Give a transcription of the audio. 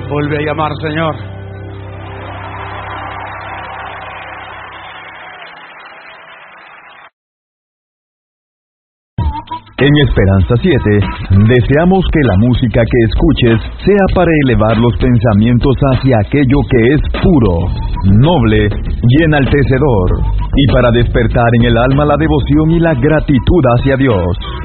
Vuelve a llamar, Señor. En Esperanza 7, deseamos que la música que escuches sea para elevar los pensamientos hacia aquello que es puro, noble y enaltecedor, y para despertar en el alma la devoción y la gratitud hacia Dios.